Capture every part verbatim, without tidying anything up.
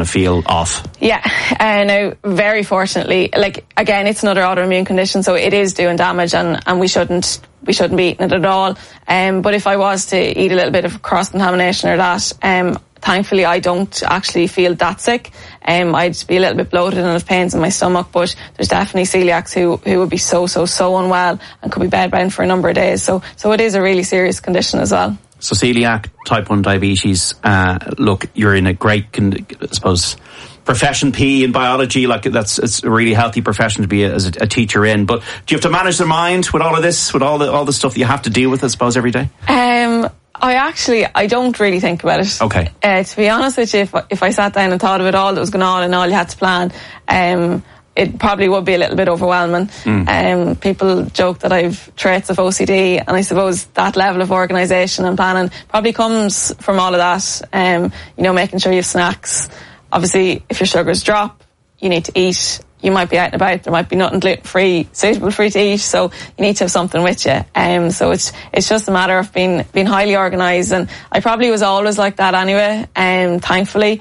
of feel off. Yeah, uh, now very fortunately, like again, it's another autoimmune condition, so it is doing damage, and, and we shouldn't we shouldn't be eating it at all. Um, but if I was to eat a little bit of cross contamination or that, um, thankfully I don't actually feel that sick. Um, I'd be a little bit bloated and have pains in my stomach, but there's definitely celiacs who who would be so so so unwell and could be bedbound for a number of days. So so it is a really serious condition as well. So celiac, type one diabetes, uh, look, you're in a great, con- I suppose, profession, P E in biology, like that's it's a really healthy profession to be a, as a, a teacher in. But do you have to manage the mind with all of this, with all the all the stuff that you have to deal with, I suppose, every day? Um, I actually, I don't really think about it. Okay. Uh, to be honest with you, if, if I sat down and thought of it all that was going on and all you had to plan, um, it probably would be a little bit overwhelming. Mm. Um, people joke that I've traits of O C D, and I suppose that level of organisation and planning probably comes from all of that. Um, you know, making sure you have snacks. Obviously, if your sugars drop, you need to eat. You might be out and about. There might be nothing gluten-free suitable for you to eat, so you need to have something with you. Um, so it's it's just a matter of being being highly organised, and I probably was always like that anyway. Um, thankfully.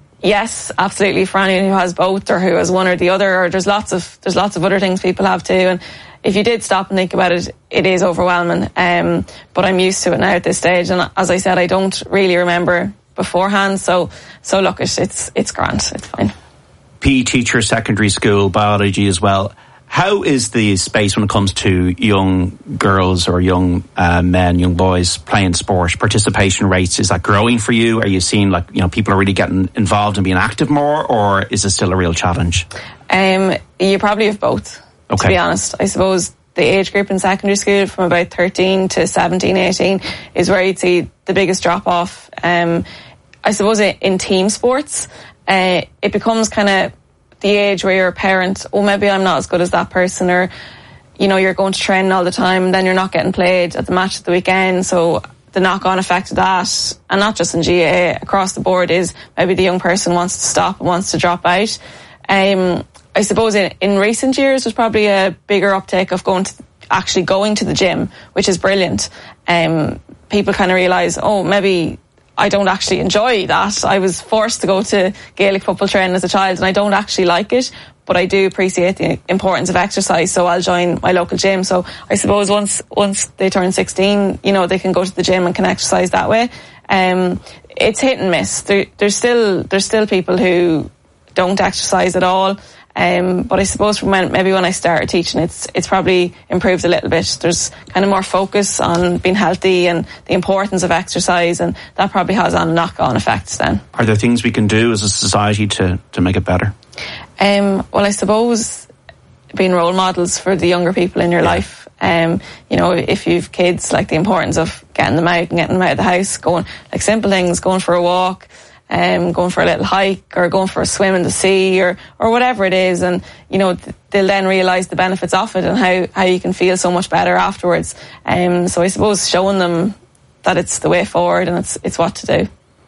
Yes, absolutely. For anyone who has both or who has one or the other, or there's lots of there's lots of other things people have too. And if you did stop and think about it, it is overwhelming. Um, but I'm used to it now at this stage. And as I said, I don't really remember beforehand. So so look, it's it's, it's grand. It's fine. P E teacher, secondary school, biology as well. How is the space when it comes to young girls or young uh, men, young boys playing sport? Participation rates, is that growing for you? Are you seeing like, you know, people are really getting involved and being active more, or is it still a real challenge? Um, you probably have both, okay. To be honest. I suppose the age group in secondary school from about thirteen to seventeen, eighteen is where you'd see the biggest drop off. Um, I suppose in team sports, uh, it becomes kind of the age where you're a parent, oh, maybe I'm not as good as that person, or, you know, you're going to training all the time and then you're not getting played at the match at the weekend. So the knock-on effect of that, and not just in G A A, across the board, is maybe the young person wants to stop and wants to drop out. Um, I suppose in, in recent years there's probably a bigger uptake of going to, actually going to the gym, which is brilliant. Um, people kind of realise, oh, maybe I don't actually enjoy that. I was forced to go to Gaelic football training as a child and I don't actually like it, but I do appreciate the importance of exercise, so I'll join my local gym. So I suppose once once they turn sixteen, you know, they can go to the gym and can exercise that way. Um, it's hit and miss. There, there's still there's still people who don't exercise at all. Um, but I suppose from when, maybe when I started teaching, it's it's probably improved a little bit. There's kind of more focus on being healthy and the importance of exercise, and that probably has on knock-on effects then. Are there things we can do as a society to, to make it better? Um, well, I suppose being role models for the younger people in your yeah. life. Um, you know, if you've kids, like the importance of getting them out and getting them out of the house, going, like simple things, going for a walk, Um, going for a little hike or going for a swim in the sea or, or whatever it is. And, you know, th- they'll then realise the benefits of it and how, how you can feel so much better afterwards. Um, so I suppose showing them that it's the way forward and it's it's what to do.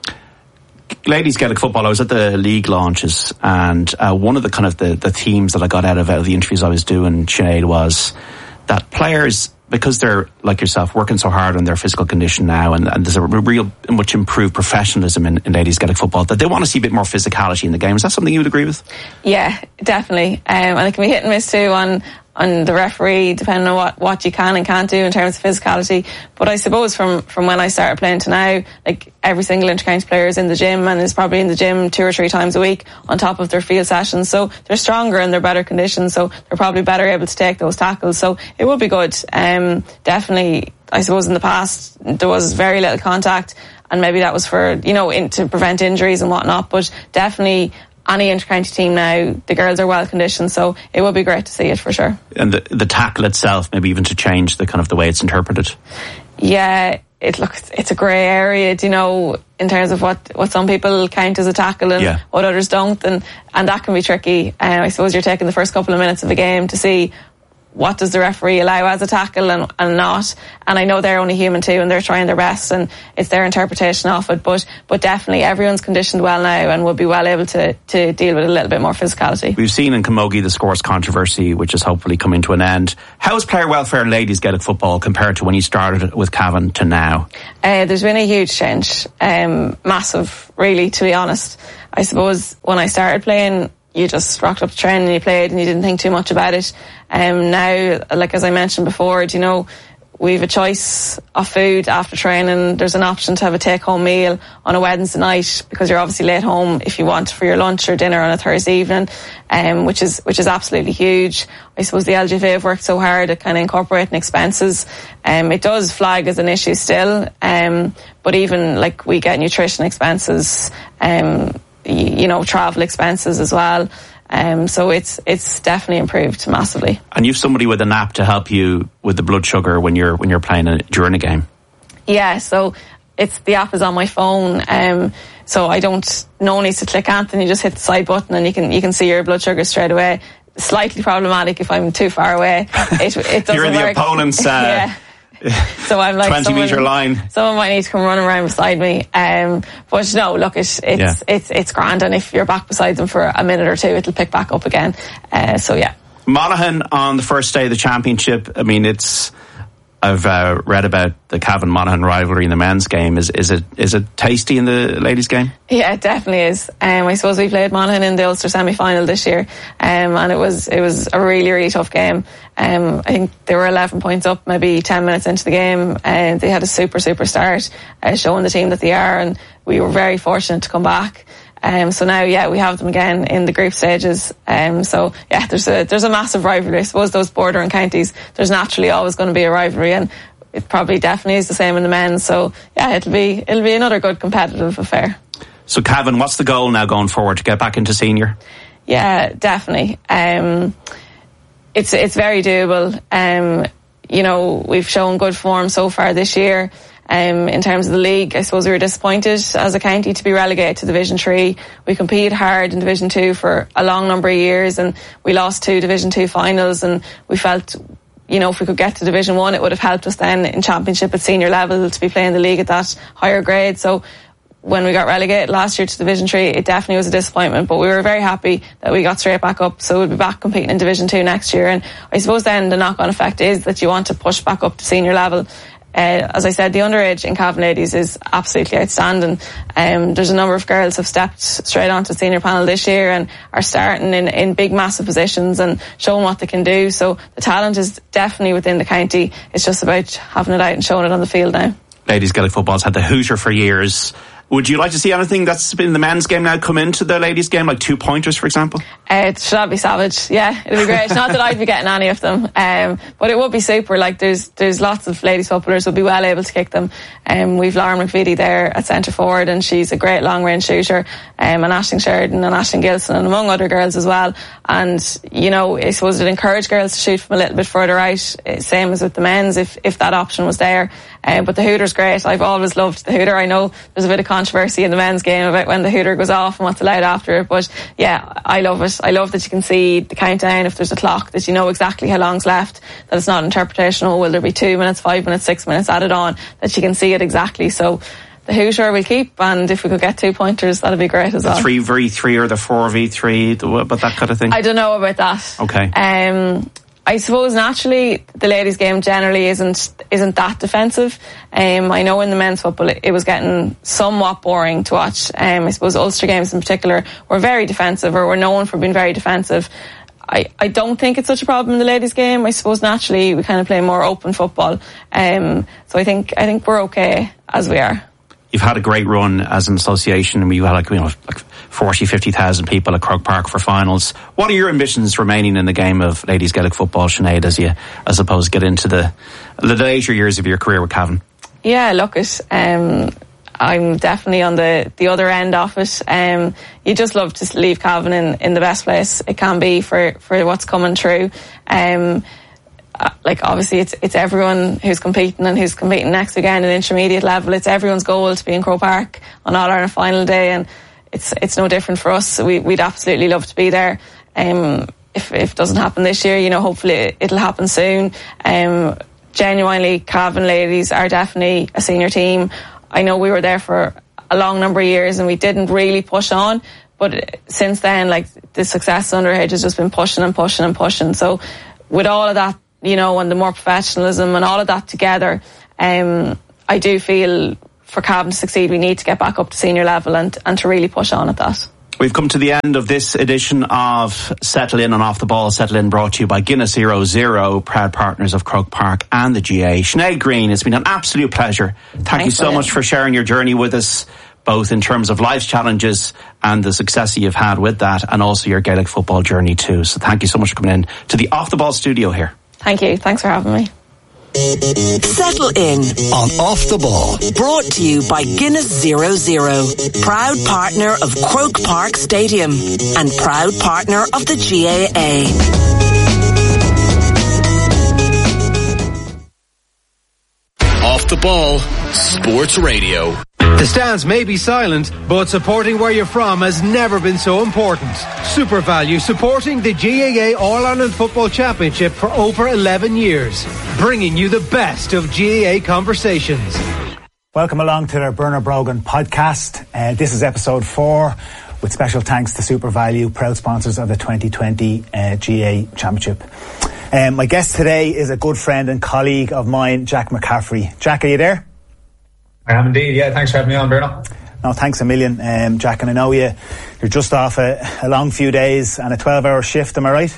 Ladies Gaelic football, I was at the league launches, and uh, one of the kind of the, the themes that I got out of, out of the interviews I was doing, Sinead, was that players, because they're, like yourself, working so hard on their physical condition now, and, and there's a real much improved professionalism in, in ladies Gaelic football, that they want to see a bit more physicality in the game. Is that something you would agree with? Yeah, definitely. Um, and it can be hit and miss too on on the referee, depending on what, what you can and can't do in terms of physicality. But I suppose from, from when I started playing to now, like every single inter-county player is in the gym and is probably in the gym two or three times a week on top of their field sessions. So they're stronger and they're better conditioned, so they're probably better able to take those tackles. So it would be good. Um, definitely, I suppose in the past there was very little contact, and maybe that was for, you know, in, to prevent injuries and whatnot. But definitely, any inter-county team now, the girls are well conditioned, so it would be great to see it for sure. And the, the tackle itself, maybe even to change the kind of the way it's interpreted. Yeah, it looks it's a grey area, you know, in terms of what, what some people count as a tackle and yeah. what others don't, and and that can be tricky. Uh, I suppose you're taking the first couple of minutes of a game to see what does the referee allow as a tackle and, and not. And I know they're only human too, and they're trying their best, and it's their interpretation of it. But but definitely everyone's conditioned well now and will be well able to, to deal with a little bit more physicality. We've seen in Camogie the scores controversy, which is hopefully coming to an end. How is player welfare in ladies Gaelic football compared to when you started with Cavan to now? Uh, there's been a huge change, um, massive, really, to be honest. I suppose when I started playing, you just rocked up to training and you played and you didn't think too much about it. Um, now, like as I mentioned before, do you know, we have a choice of food after training. There's an option to have a take-home meal on a Wednesday night because you're obviously late home if you want for your lunch or dinner on a Thursday evening, um, which is which is absolutely huge. I suppose the L G F A have worked so hard at kind of incorporating expenses. Um, it does flag as an issue still, um, but even like we get nutrition expenses, um, you know, travel expenses as well. Um, so it's it's definitely improved massively. And you've somebody with an app to help you with the blood sugar when you're when you're playing a, during a game. Yeah, so it's the app is on my phone. Um, so I don't no one needs to click anything. You just hit the side button and you can you can see your blood sugar straight away. Slightly problematic if I'm too far away. It, it doesn't You're in the work. opponent's. Uh, yeah. So I'm like twenty someone, metre line. Someone might need to come running around beside me. Um, but no, look, it, it's yeah. it's it's grand, and if you're back beside them for a minute or two, it'll pick back up again. Uh, so yeah. Monaghan on the first day of the championship. I mean, it's. I've uh, read about the Cavan Monaghan rivalry in the men's game. Is is it is it tasty in the ladies' game? Yeah, it definitely is. Um, I suppose we played Monaghan in the Ulster semi-final this year, um, and it was it was a really really tough game. Um, I think they were eleven points up, maybe ten minutes into the game, and they had a super super start, uh, showing the team that they are, and we were very fortunate to come back. Um, so now, yeah, we have them again in the group stages. Um, so yeah, there's a there's a massive rivalry. I suppose those bordering counties, there's naturally always going to be a rivalry, and it probably definitely is the same in the men's. So yeah, it'll be it'll be another good competitive affair. So Cavan, what's the goal now going forward to get back into senior? Yeah, definitely. Um, it's it's very doable. Um, you know, we've shown good form so far this year. Um, in terms of the league, I suppose we were disappointed as a county to be relegated to Division three. We competed hard in Division two for a long number of years, and we lost two Division two finals, and we felt, you know, if we could get to Division one, it would have helped us then in Championship at senior level to be playing the league at that higher grade. So when we got relegated last year to Division three, it definitely was a disappointment, but we were very happy that we got straight back up, so we'll be back competing in Division two next year. And I suppose then the knock-on effect is that you want to push back up to senior level. Uh, as I said, the underage in Cavan ladies is absolutely outstanding. Um, there's a number of girls who have stepped straight onto the senior panel this year and are starting in, in big, massive positions and showing what they can do. So the talent is definitely within the county. It's just about having it out and showing it on the field now. Ladies Gaelic football's had the Hoosier for years. Would you like to see anything that's been in the men's game now come into the ladies' game, like two pointers, for example? Uh, it should be savage. Yeah, it'd be great. Not that I'd be getting any of them, um, but it would be super. Like there's there's lots of ladies footballers who'll be well able to kick them. Um, we've Lauren McVitie there at centre forward, and she's a great long range shooter. Um, and Aisling Sheridan and Aisling Gilson, and among other girls as well. And you know, I suppose it encourage girls to shoot from a little bit further out. Same as with the men's, if if that option was there. Um, but the Hooter's great. I've always loved the Hooter. I know there's a bit of controversy in the men's game about when the Hooter goes off and what's allowed after it, but yeah, I love it. I love that you can see the countdown if there's a clock, that you know exactly how long's left, that it's not interpretational, will there be two minutes, five minutes, six minutes added on, that you can see it exactly. So the Hooter will keep, and if we could get two pointers, that'd be great as well. The three v three or the four v three, about that kind of thing? I don't know about that. Okay. Um, I suppose naturally the ladies' game generally isn't isn't that defensive. Um, I know in the men's football it, it was getting somewhat boring to watch. Um, I suppose Ulster games in particular were very defensive, or were known for being very defensive. I, I don't think it's such a problem in the ladies' game. I suppose naturally we kind of play more open football. Um, so I think I think we're okay as we are. You've had a great run as an association. You had like, you know, like forty, fifty thousand people at Croke Park for finals. What are your ambitions remaining in the game of ladies Gaelic football, Sinead, as you, as opposed to get into the, the later years of your career with Cavan? Yeah, look, it, um, I'm definitely on the, the other end of it. Um, you just love to leave Cavan in, in the best place it can be for, for what's coming through. Um, like obviously it's it's everyone who's competing and who's competing next weekend at intermediate level. It's everyone's goal to be in Croke Park on All Ireland final day, and it's it's no different for us. We, we'd absolutely love to be there. Um, if, if it doesn't happen this year, you know, hopefully it'll happen soon. Um, genuinely, Cavan ladies are definitely a senior team. I know we were there for a long number of years and we didn't really push on, but since then, like, the success underage has just been pushing and pushing and pushing. So with all of that, you know, and the more professionalism and all of that together, um, I do feel for Cavan to succeed, we need to get back up to senior level and, and to really push on at that. We've come to the end of this edition of Settle In and Off the Ball. Settle In brought to you by Guinness Zero Zero, proud partners of Croke Park and the G A. Sinead Green, it's been an absolute pleasure. Thank Thanks you so much for sharing your journey with us, both in terms of life's challenges and the success that you've had with that, and also your Gaelic football journey too. So thank you so much for coming in to the Off the Ball studio here. Thank you. Thanks for having me. Settle In on Off the Ball, brought to you by Guinness Zero Zero, proud partner of Croke Park Stadium and proud partner of the G A A. Off the Ball Sports Radio. The stands may be silent, but supporting where you're from has never been so important. SuperValu supporting the G A A All-Ireland Football Championship for over eleven years, bringing you the best of G A A conversations. Welcome along to the Bernard Brogan podcast. Uh, this is episode four, with special thanks to SuperValu, proud sponsors of the twenty twenty uh, G A A Championship. Um, my guest today is a good friend and colleague of mine, Jack McCaffrey. Jack, are you there? I am indeed, yeah. Thanks for having me on, Bruno. No, thanks a million, um, Jack. And I know you, you're just off a, a long few days and a twelve-hour shift, am I right?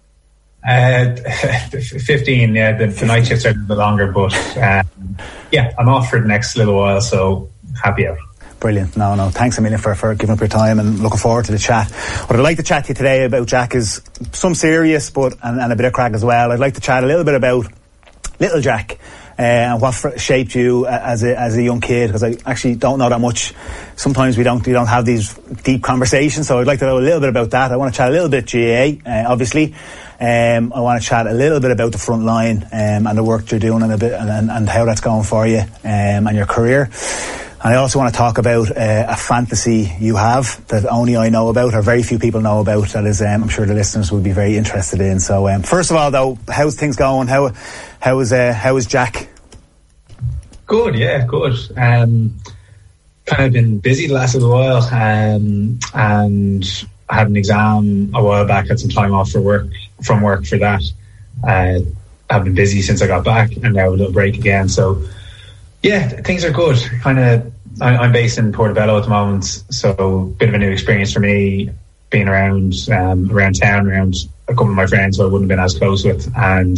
Uh, fifteen, yeah. The, the night shifts are a little bit longer, but um, yeah, I'm off for the next little while, so happy out. Brilliant. No, no, thanks a million for, for giving up your time and looking forward to the chat. What I'd like to chat to you today about, Jack, is some serious but and, and a bit of crack as well. I'd like to chat a little bit about little Jack. Uh, and what f- shaped you as a as a young kid, because I actually don't know that much. Sometimes we don't we don't have these deep conversations, so I'd like to know a little bit about that. I want to chat a little bit G A A, uh, obviously. Um, I want to chat a little bit about the front line um, and the work you're doing and a bit and, and how that's going for you um, and your career. And I also want to talk about uh, a fantasy you have that only I know about, or very few people know about. That is, um, I'm sure the listeners would be very interested in. So, um, first of all, though, how's things going? How how is uh, how is Jack? Good, yeah, good. Um, kind of been busy the last little while, um, and I had an exam a while back. Had some time off for work from work for that. Uh, I've been busy since I got back, and now a little break again. So, yeah, things are good. Kind of, I'm based in Portobello at the moment, so a bit of a new experience for me, being around um, around town, around a couple of my friends who I wouldn't have been as close with, and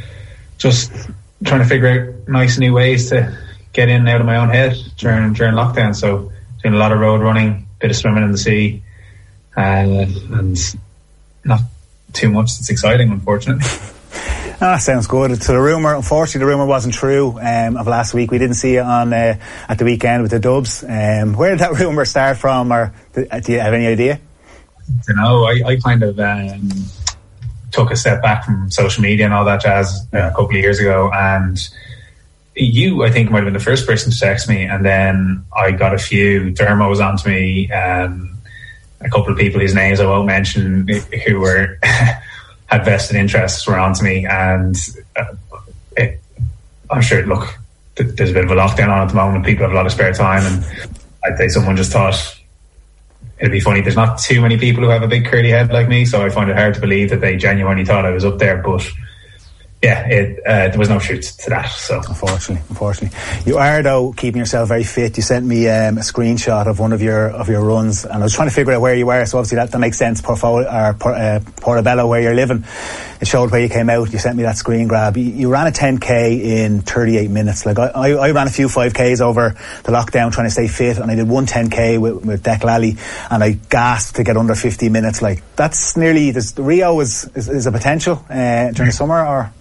just trying to figure out nice new ways to get in and out of my own head during during lockdown. So doing a lot of road running, bit of swimming in the sea, uh, and not too much that's exciting, unfortunately. Ah, sounds good. So the rumour, unfortunately, the rumour wasn't true um, of last week. We didn't see it on uh, at the weekend with the Dubs. Um, where did that rumour start from, or do you have any idea? I don't know. I, I kind of um, took a step back from social media and all that jazz uh, a couple of years ago, and you, I think, might have been the first person to text me, and then I got a few. Dermo was on to me, um, a couple of people whose names I won't mention, who were had vested interests, were on to me, and uh, it, I'm sure, look, th- there's a bit of a lockdown on at the moment. People have a lot of spare time, and I'd say someone just thought it'd be funny. There's not too many people who have a big curly head like me, so I find it hard to believe that they genuinely thought I was up there, but yeah, it, uh, there was no truth to that. So unfortunately, unfortunately, you are though keeping yourself very fit. You sent me um, a screenshot of one of your of your runs, and I was trying to figure out where you were. So obviously that, that makes sense. Portfolio, or Port, uh, Portobello, where you're living. It showed where you came out. You sent me that screen grab. You, you ran a ten K in thirty-eight minutes. Like I, I, I ran a few five Ks over the lockdown trying to stay fit, and I did one ten K with, with Dec Lally, and I gasped to get under fifty minutes. Like that's nearly. This Rio is is, is a potential uh, during the summer, or.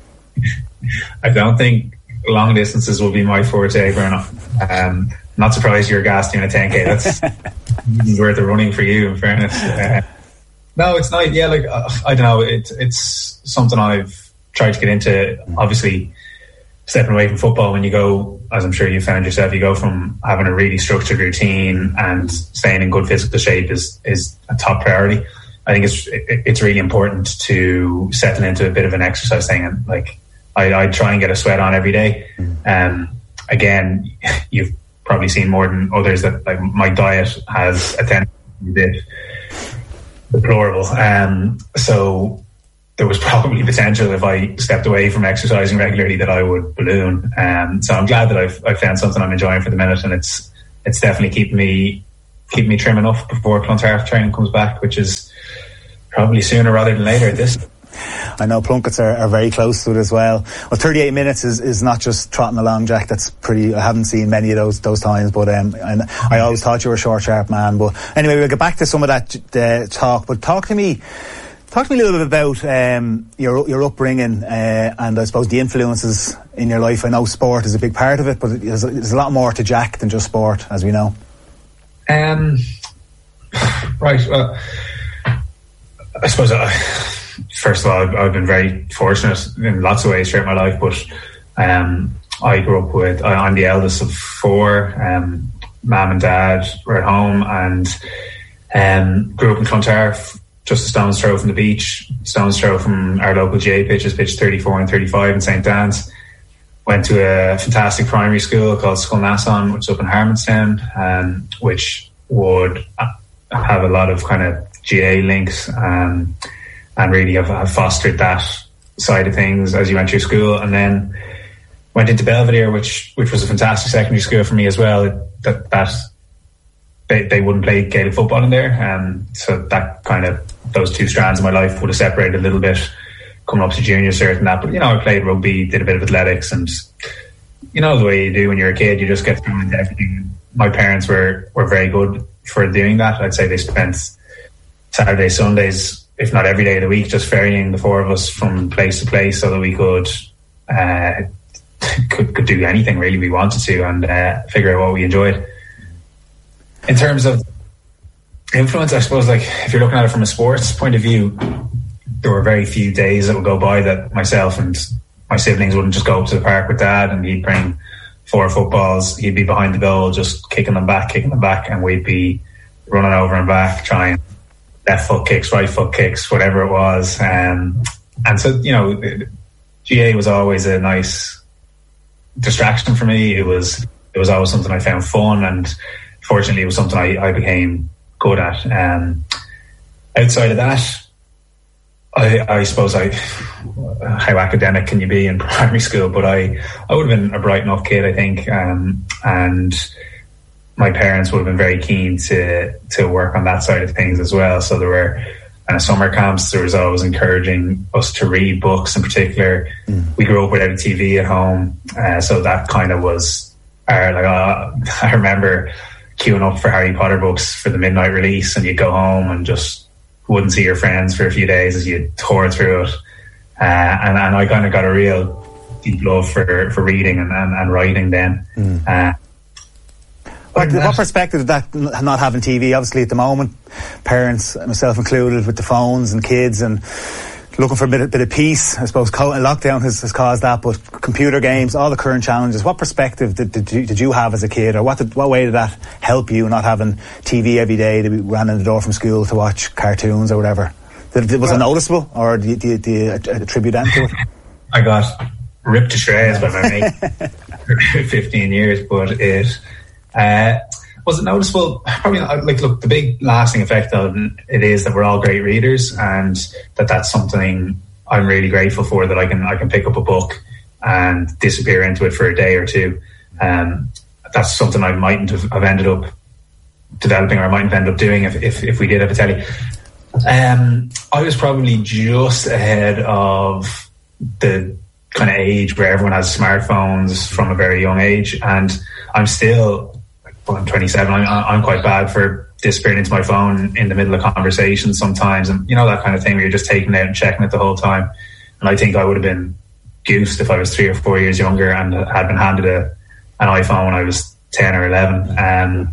I don't think long distances will be my forte, Bruno. Um, not surprised you're gassed doing a ten K. That's worth the running for you, in fairness. Uh, no, it's not. Yeah, like uh, I don't know. It, it's something I've tried to get into. Obviously, stepping away from football, when you go, as I'm sure you found yourself, you go from having a really structured routine and staying in good physical shape is is a top priority. I think it's it, it's really important to settle into a bit of an exercise thing, and like I, I try and get a sweat on every day. Um, again, you've probably seen more than others that like my diet has a tendency to be a bit deplorable. Um, so there was probably potential if I stepped away from exercising regularly that I would balloon. Um, so I'm glad that I've, I've found something I'm enjoying for the minute, and it's it's definitely keeping me keeping me trim enough before Clontarf training comes back, which is probably sooner rather than later. This. I know Plunketts are, are very close to it as well. Well, thirty-eight minutes is, is not just trotting along, Jack. That's pretty. I haven't seen many of those those times, but um, and I always thought you were a short, sharp man. But anyway, we'll get back to some of that uh, talk. But talk to me. Talk to me a little bit about um, your your upbringing uh, and I suppose the influences in your life. I know sport is a big part of it, but there's a, there's a lot more to Jack than just sport, as we know. Um, right. Well, I suppose I, first of all, I've, I've been very fortunate in lots of ways throughout my life. But um, I grew up with. I, I'm the eldest of four. Um, Mum and Dad were at home, and um, grew up in Clontarf. Just a stone's throw from the beach, stone's throw from our local G A pitches, pitch thirty-four and thirty-five in Saint Dan's. Went to a fantastic primary school called Sculnasson, which is up in Harmonstown, um, which would have a lot of kind of G A links um, and really have, have fostered that side of things as you went through school. And then went into Belvedere, which which was a fantastic secondary school for me as well. That that they, they wouldn't play Gaelic football in there, um, so that kind of those two strands of my life would have separated a little bit coming up to junior cert and that. But you know, I played rugby, did a bit of athletics, and you know the way you do when you're a kid, you just get thrown into everything. My parents were were very good for doing that. I'd say they spent Saturdays, Sundays, if not every day of the week, just ferrying the four of us from place to place so that we could uh, could, could do anything really we wanted to and uh, figure out what we enjoyed. In terms of influence, I suppose, like if you're looking at it from a sports point of view, there were very few days that would go by that myself and my siblings wouldn't just go up to the park with Dad, and he'd bring four footballs. He'd be behind the goal, just kicking them back, kicking them back, and we'd be running over and back, trying left foot kicks, right foot kicks, whatever it was. Um, and so, you know, G A was always a nice distraction for me. It was it was always something I found fun, and fortunately, it was something I, I became good at. Um, outside of that, I, I suppose I how academic can you be in primary school? But I, I would have been a bright enough kid, I think, um, and my parents would have been very keen to to work on that side of things as well. So there were kind of summer camps. There was always encouraging us to read books. In particular, mm. we grew up without a T V at home, uh, so that kind of was our like. Uh, I remember queuing up for Harry Potter books for the midnight release, and you'd go home and just wouldn't see your friends for a few days as you tore through it. Uh, and, and I kind of got a real deep love for, for reading and, and, and writing then. Mm. Uh, what, what perspective did that not having T V? Obviously at the moment, parents, myself included, with the phones and kids and looking for a bit, a bit of peace. I suppose lockdown has, has caused that, but computer games, all the current challenges. What perspective did, did, you, did you have as a kid, or what did, what way did that help you, not having T V every day to be ran in the door from school to watch cartoons or whatever? Did, was well, it noticeable, or do you, do, you, do you attribute that to it? I got ripped to shreds by my mate for fifteen years, but it uh, was it noticeable? Probably not. Like, look, the big lasting effect of it is that we're all great readers, and that that's something I'm really grateful for. That I can I can pick up a book and disappear into it for a day or two. Um, that's something I mightn't have, have ended up developing, or I mightn't have ended up doing if if, if we did have a telly. Um, I was probably just ahead of the kind of age where everyone has smartphones from a very young age, and I'm still. Well, I'm twenty-seven. I'm, I'm quite bad for disappearing into my phone in the middle of conversations sometimes, and you know that kind of thing where you're just taking it out and checking it the whole time. And I think I would have been goosed if I was three or four years younger and had been handed a, an iPhone when I was ten or eleven. Um,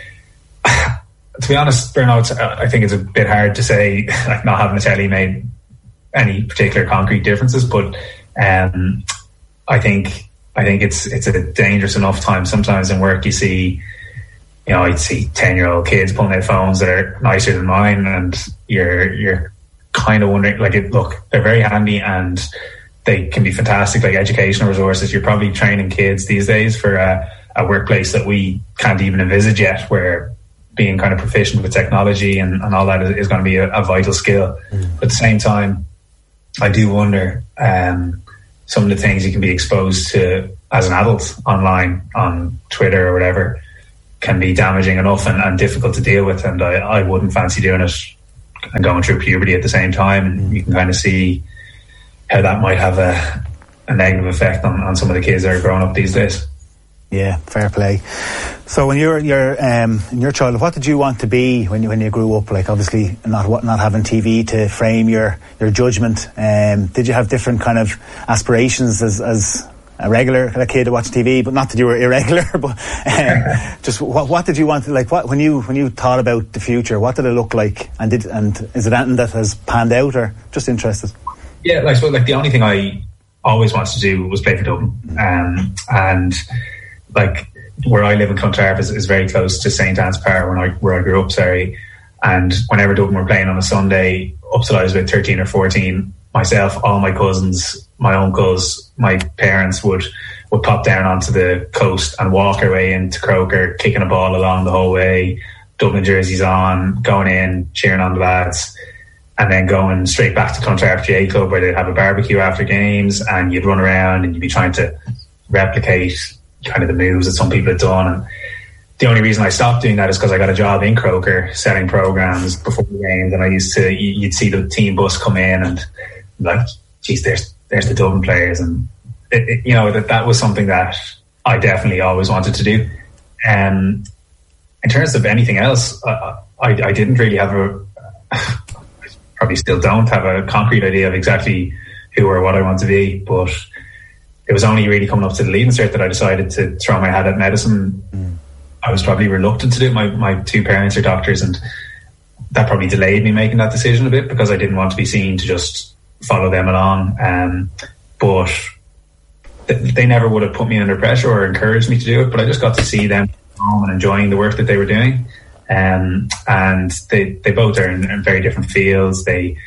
to be honest, Bernard, I think it's a bit hard to say like not having a telly made any particular concrete differences, but um, I think I think it's it's a dangerous enough time. Sometimes in work you see you know, I'd see ten-year-old kids pulling out phones that are nicer than mine, and you're you're kind of wondering, like, it, look, they're very handy and they can be fantastic, like educational resources. You're probably training kids these days for a, a workplace that we can't even envisage yet, where being kind of proficient with technology and, and all that is, is going to be a, a vital skill. Mm. But at the same time, I do wonder um, some of the things you can be exposed to as an adult online, on Twitter or whatever, can be damaging enough and, and difficult to deal with. And I, I wouldn't fancy doing it and going through puberty at the same time. And you can kind of see how that might have a, a negative effect on, on some of the kids that are growing up these days. Yeah, fair play. So when you're you're um, in your childhood, what did you want to be when you when you grew up? Like, obviously not not having T V to frame your your judgment. Um, did you have different kind of aspirations as as a regular kind of kid to watch T V? But not that you were irregular, but um, just what what did you want to, like, what when you when you thought about the future, what did it look like? And did and is it anything that has panned out, or just interested? Yeah, like, so, like the only thing I always wanted to do was play for Dublin, um, and like where I live in Clontarf is, is very close to Saint Anne's Park, when I where I grew up, sorry. And whenever Dublin were playing on a Sunday, up till I was about thirteen or fourteen, myself, all my cousins, my uncles, my parents would would pop down onto the coast and walk our way into Croker, kicking a ball along the whole way, Dublin jerseys on, going in, cheering on the lads, and then going straight back to Clontarf G A Club, where they'd have a barbecue after games, and you'd run around and you'd be trying to replicate kind of the moves that some people had done. And the only reason I stopped doing that is because I got a job in Croker setting programs before the games, and I used to, you'd see the team bus come in and like, geez, there's there's the Dublin players, and it, it, you know, that that was something that I definitely always wanted to do. Um, in terms of anything else, I, I, I didn't really have a, probably still don't have a concrete idea of exactly who or what I want to be, but it was only really coming up to the Leaving Cert that I decided to throw my hat at medicine. Mm. I was probably reluctant to do it. My, my two parents are doctors, and that probably delayed me making that decision a bit, because I didn't want to be seen to just follow them along. Um, but th- they never would have put me under pressure or encouraged me to do it, but I just got to see them home and enjoying the work that they were doing. Um, and they, they both are in, in very different fields. They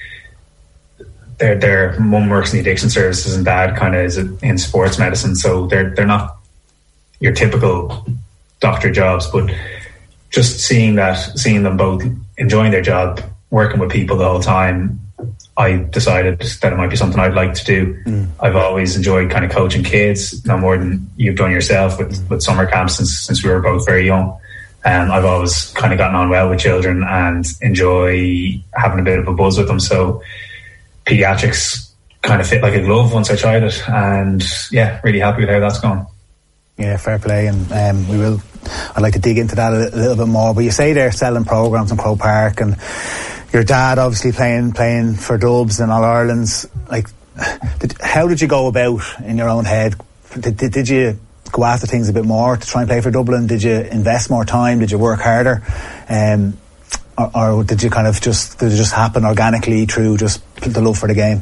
Their their mum works in the addiction services and dad kind of is in sports medicine, so they're they're not your typical doctor jobs. But just seeing that, seeing them both enjoying their job, working with people the whole time, I decided that it might be something I'd like to do. Mm. I've always enjoyed kind of coaching kids, no more than you've done yourself with, mm. with summer camps since since we were both very young. And I've always kind of gotten on well with children and enjoy having a bit of a buzz with them. So pediatrics kind of fit like a glove once I tried it, and yeah, really happy with how that's gone. Yeah, fair play, and um, we will. I'd like to dig into that a, a little bit more. But you say they're selling programs in Croke Park, and your dad obviously playing playing for Dubs and All Ireland's. Like, did, how did you go about in your own head? Did, did, did you go after things a bit more to try and play for Dublin? Did you invest more time? Did you work harder? Um, Or, or did you kind of just did it just happen organically through just the love for the game?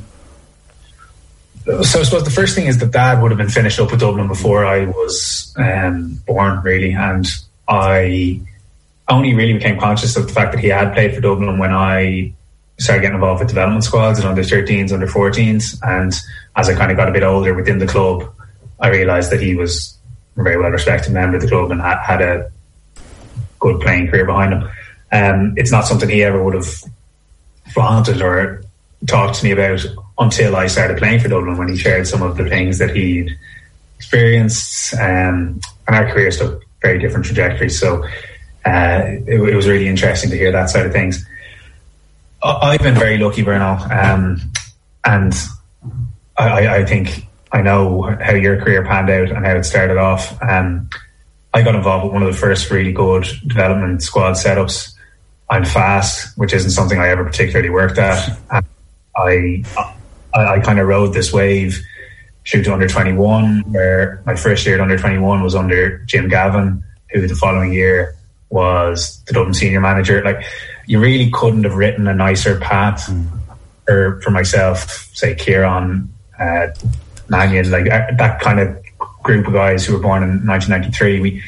So I suppose the first thing is that Dad would have been finished up with Dublin before I was um, born, really, and I only really became conscious of the fact that he had played for Dublin when I started getting involved with development squads and under thirteens, under fourteens, and as I kind of got a bit older within the club, I realised that he was a very well respected member of the club and had, had a good playing career behind him. Um, it's not something he ever would have flaunted or talked to me about until I started playing for Dublin, when he shared some of the things that he'd experienced, um, and our careers took very different trajectories. So uh, it, it was really interesting to hear that side of things. I've been very lucky, Bruno, um, and I, I think I know how your career panned out and how it started off. Um, I got involved with one of the first really good development squad setups. I'm fast, which isn't something I ever particularly worked at. And I, I, I kind of rode this wave through to under twenty-one, where my first year at under twenty-one was under Jim Gavin, who the following year was the Dublin senior manager. Like, you really couldn't have written a nicer path mm. for, for myself, say Kieran, uh, Mannion, like that kind of group of guys who were born in nineteen ninety-three. We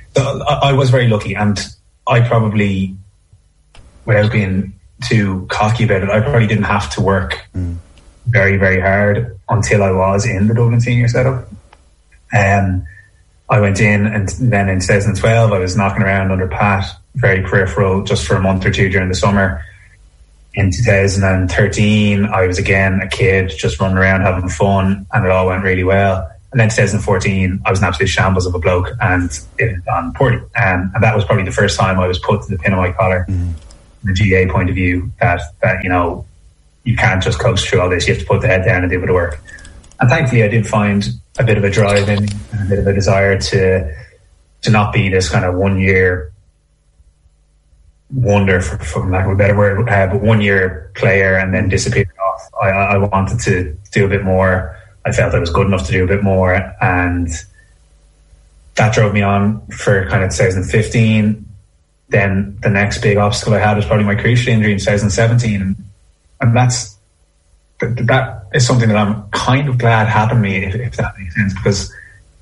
So I, I was very lucky, and I probably, without being too cocky about it, I probably didn't have to work mm. very, very hard until I was in the Dublin senior setup. Um, I went in, and then in twenty twelve, I was knocking around under Pat, very peripheral, just for a month or two during the summer. In two thousand thirteen, I was again a kid, just running around having fun, and it all went really well. And then twenty fourteen, I was an absolute shambles of a bloke, and it had gone poorly. Um, and that was probably the first time I was put to the pin of my collar, mm. from the G A A point of view, that, that, you know, you can't just coast through all this, you have to put the head down and do a bit of work. And thankfully, I did find a bit of a drive in me, and a bit of a desire to to not be this kind of one year wonder, for, for lack of a better word, uh, but one year player and then disappear off. I, I wanted to do a bit more. I felt I was good enough to do a bit more, and that drove me on for kind of twenty fifteen. Then the next big obstacle I had was probably my cruciate injury in twenty seventeen, and, and that's that is something that I'm kind of glad happened to me, if, if that makes sense, because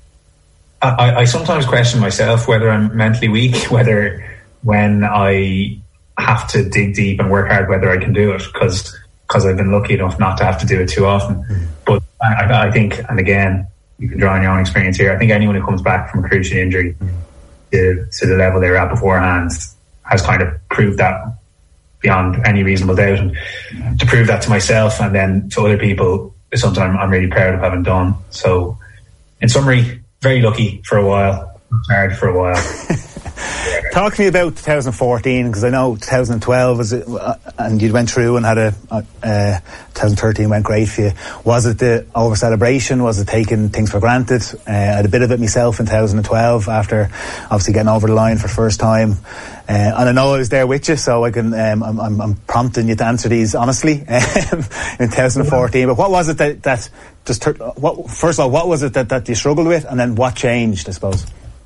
I, I sometimes question myself whether I'm mentally weak, whether when I have to dig deep and work hard, whether I can do it, because because I've been lucky enough not to have to do it too often. Mm. But I, I think, and again, you can draw on your own experience here, I think anyone who comes back from a cruciate injury mm. to, to the level they were at beforehand has kind of proved that beyond any reasonable doubt. And to prove that to myself and then to other people is something I'm, I'm really proud of having done. So, in summary, very lucky for a while, hard for a while. Talk to me about twenty fourteen, because I know twenty twelve was it, uh, and you went through and had a uh, twenty thirteen went great for you. Was it the over celebration? Was it taking things for granted? Uh, I had a bit of it myself in twenty twelve after obviously getting over the line for the first time, uh, and I know I was there with you, so I can um, I'm, I'm, I'm prompting you to answer these honestly um, in twenty fourteen. But what was it that, that just what first of all, what was it that, that you struggled with, and then what changed, I suppose?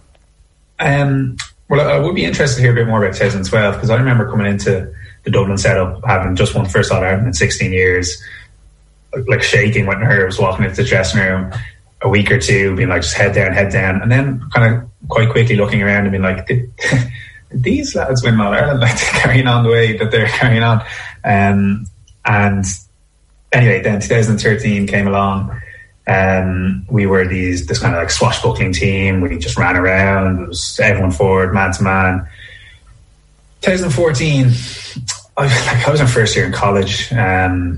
Um. Well, I would be interested to hear a bit more about twenty twelve, because I remember coming into the Dublin setup, having just won the first All-Ireland in sixteen years, like shaking with nerves, walking into the dressing room, a week or two, being like, just head down, head down, and then kind of quite quickly looking around and being like, did, did these lads win All-Ireland? Like, they're carrying on the way that they're carrying on. Um, and anyway, then twenty thirteen came along. Um, we were these this kind of like swashbuckling team. We just ran around. It was everyone forward, man to man. twenty fourteen, I, like, I was in first year in college. Um,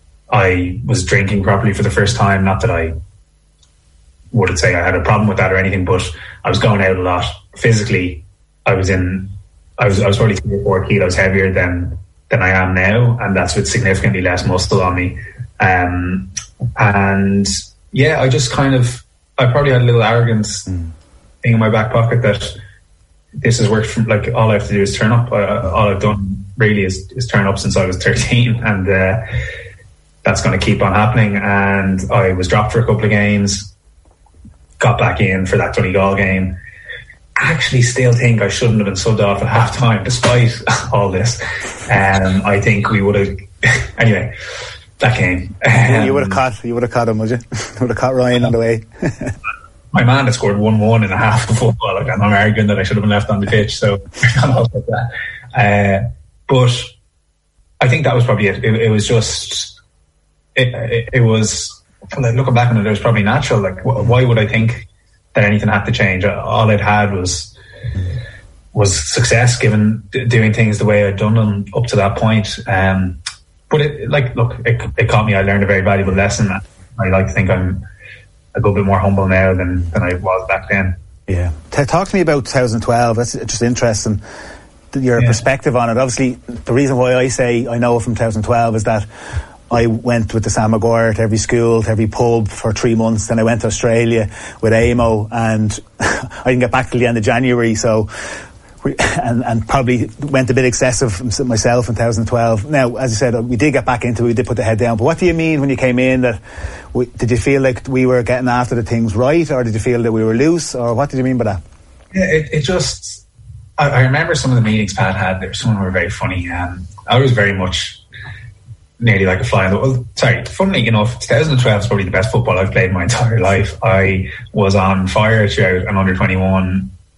I was drinking properly for the first time. Not that I would say I had a problem with that or anything, but I was going out a lot. Physically, I was in. I was I was probably three or four kilos heavier than than I am now, and that's with significantly less muscle on me. Um, and yeah, I just kind of, I probably had a little arrogance mm. thing in my back pocket that this has worked from, like, all I have to do is turn up. I, all I've done really is, is turn up since I was thirteen, and uh, that's going to keep on happening. And I was dropped for a couple of games, got back in for that Donegal game. Actually still think I shouldn't have been subbed off at half time despite all this. Um, I think we would have, anyway, that game. Um, you would have caught, you would have caught him, would you? You would have caught Ryan on the way. My man had scored one one in a half of football. Like, I'm not arguing that I should have been left on the pitch, so I don't know about that. Uh, but I think that was probably it. It, it was just, it, it, it was, like, looking back on it, it was probably natural. Like, why would I think that anything had to change? All I'd had was was success, given doing things the way I'd done them up to that point. Um, but it, like, look, it, it caught me. I learned a very valuable lesson. I like to think I'm a little bit more humble now than, than I was back then. Yeah. Talk to me about twenty twelve. That's just interesting, your yeah. perspective on it. Obviously, the reason why I say I know from twenty twelve is that I went with the Sam Maguire to every school, to every pub for three months. Then I went to Australia with A M O, and I didn't get back till the end of January. So, we, and, and probably went a bit excessive myself in twenty twelve. Now, as I said, we did get back into it. We did put the head down. But what do you mean when you came in? That we, did you feel like we were getting after the things right, or did you feel that we were loose, or what did you mean by that? Yeah, it, it just. I, I remember some of the meetings Pat had. There, some of them were very funny. Um, I was very much nearly like a fly in the well, sorry, funnily enough, twenty twelve is probably the best football I've played in my entire life. I was on fire throughout an under twenty-one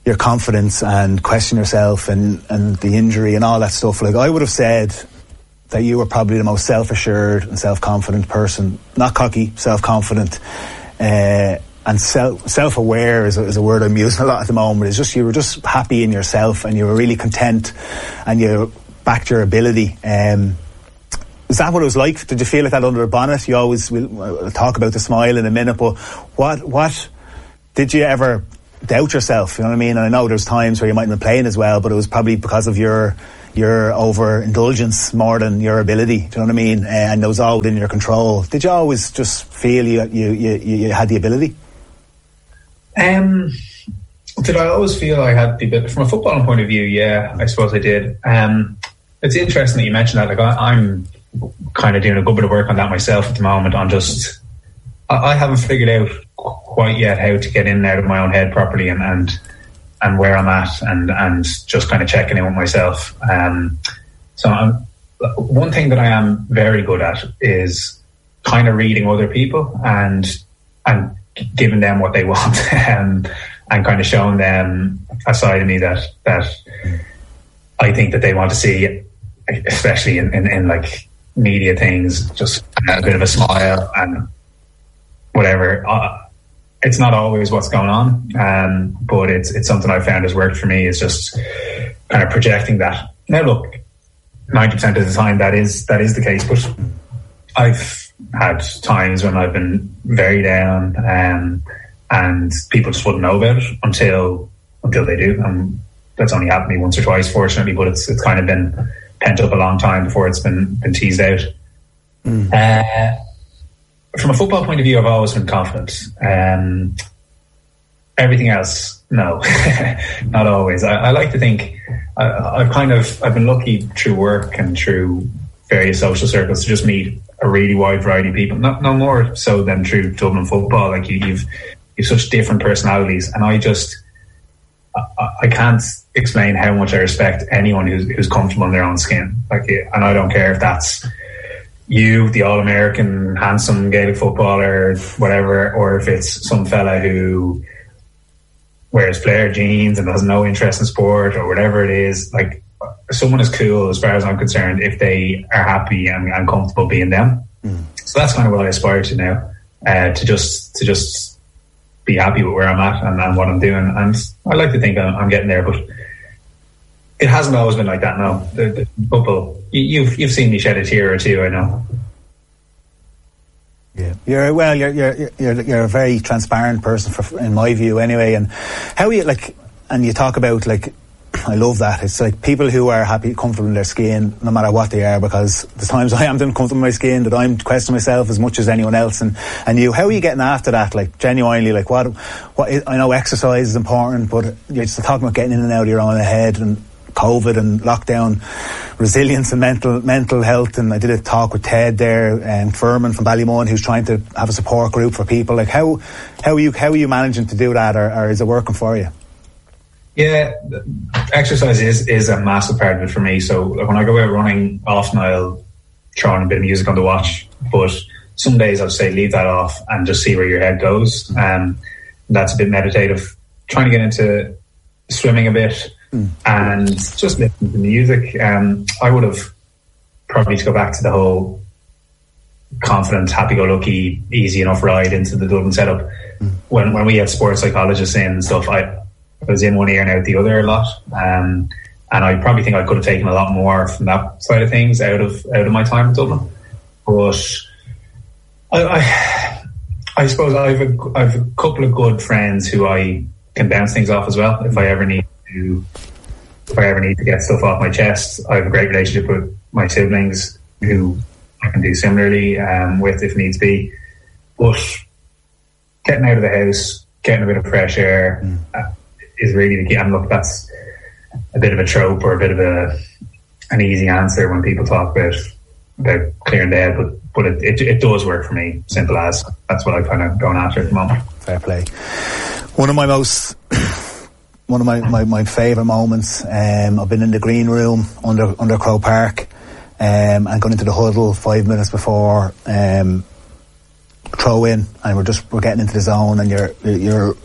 your confidence and question yourself and, and the injury and all that stuff. Like, I would have said that you were probably the most self-assured and self-confident person, not cocky, self-confident, uh, and self, self-aware is a, is a word I'm using a lot at the moment. It's just, you were just happy in yourself and you were really content and you backed your ability. Um, is that what it was like? Did you feel like that under the bonnet? You always, we'll, we'll talk about the smile in a minute, but what, what, did you ever doubt yourself? You know what I mean? And I know there's times where you mightn't have been playing as well, but it was probably because of your your overindulgence more than your ability. Do you know what I mean? And it was all within your control. Did you always just feel you you you, you had the ability? Um, did I always feel I had the ability? From a footballing point of view, yeah, I suppose I did. Um, it's interesting that you mentioned that. Like I, I'm kind of doing a good bit of work on that myself at the moment. On just, I, I haven't figured out quite yet how to get in and out of my own head properly, and and, and where I'm at, and, and just kind of checking in with myself. Um, so I'm, one thing that I am very good at is kind of reading other people and and giving them what they want, and and kind of showing them a side of me that that I think that they want to see, especially in, in, in like media things, just a bit of a smile and whatever. Uh, it's not always what's going on, um, but it's it's something I've found has worked for me, is just kind of projecting that. Now look, ninety percent of the time that is that is the case, but I've had times when I've been very down, um, and people just wouldn't know about it until until they do. And that's only happened to me once or twice, fortunately, but it's it's kind of been pent up a long time before it's been been teased out. Mm. Uh, from a football point of view, I've always been confident. Um, everything else, no, not always. I, I like to think I, I've kind of I've been lucky through work and through various social circles to just meet a really wide variety of people. Not no more so than through Dublin football. Like you, you've you've such different personalities, and I just I, I can't explain how much I respect anyone who's who's comfortable in their own skin. Like, and I don't care if that's you, the all-American, handsome Gaelic footballer, whatever, or if it's some fella who wears flare jeans and has no interest in sport or whatever it is. Like, someone is cool as far as I'm concerned if they are happy and, and comfortable being them. Mm. So that's kind of what I aspire to now, uh, to just to just be happy with where I'm at and, and what I'm doing. And I like to think I'm, I'm getting there, but it hasn't always been like that. No, the, the football. You, you've you've seen me shed a tear or two, I know. Yeah, you're well. You're you're you're you're a very transparent person, for, in my view, anyway. And how are you like? And you talk about like. I love that. It's like people who are happy, comfortable in their skin, no matter what they are, because there's times I am uncomfortable in my skin that I'm questioning myself as much as anyone else. And, and you, how are you getting after that? Like, genuinely, like what, what is, I know exercise is important, but you're just talking about getting in and out of your own head and COVID and lockdown, resilience and mental, mental health. And I did a talk with Ted there, and Furman from Ballymun, who's trying to have a support group for people. Like, how, how are you, how are you managing to do that, or, or is it working for you? Yeah, exercise is, is a massive part of it for me. So when I go out running, often I'll throw on a bit of music on the watch. But some days I'll say leave that off and just see where your head goes. Um, that's a bit meditative. Trying to get into swimming a bit mm. and just listen to the music. Um, I would have probably to go back to the whole confident, happy-go-lucky, easy enough ride into the Dublin setup. Mm. When when we had sports psychologists in and stuff, I I was in one ear and out the other a lot, um, and I probably think I could have taken a lot more from that side of things out of out of my time in Dublin. But I, I, I suppose I have a I have a couple of good friends who I can bounce things off as well. If I ever need to, if I ever need to get stuff off my chest, I have a great relationship with my siblings who I can do similarly um, with if needs be. But getting out of the house, getting a bit of fresh air. Mm. Uh, is really the key. And look, that's a bit of a trope or a bit of a an easy answer when people talk about about clearing the head, but but it, it, it does work for me. Simple as. That's what I'm kind of going after at the moment. Fair play. One of my most one of my, my, my favourite moments. Um, I've been in the green room under under Croke Park, um, and gone into the huddle five minutes before um, throw in, and we're just we're getting into the zone, and you're you're